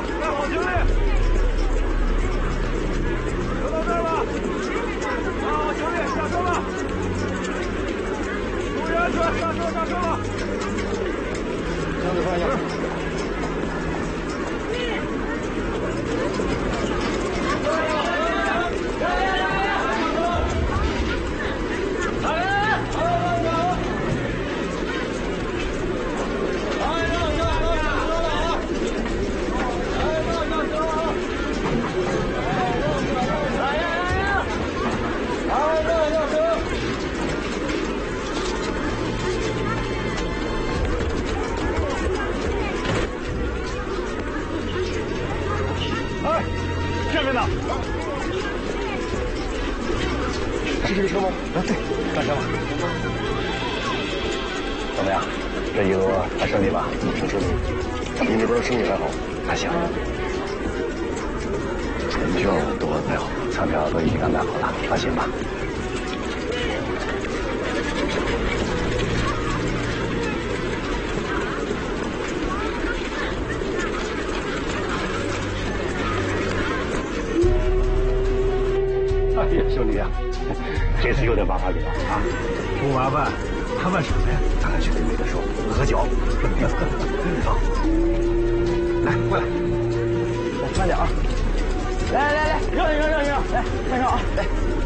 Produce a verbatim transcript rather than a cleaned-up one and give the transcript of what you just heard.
带好行李。就到这儿吧。拿好行李，下车吧。注意安全，下车下车吧。 箱子放下。是这个车吗？啊，对，上车吧。怎么样？这一路还顺利吧？挺顺利。你那边生意还好？还行。钱券都安排好，舱票都已经安排好了，放心吧。哎呀，兄弟啊！这次有点麻烦你了啊！ 不麻烦，麻烦什么呀？ 咱俩去北美的时候喝酒。好，来过来，来慢点啊！来来来，让一让让一让，来慢上啊！来。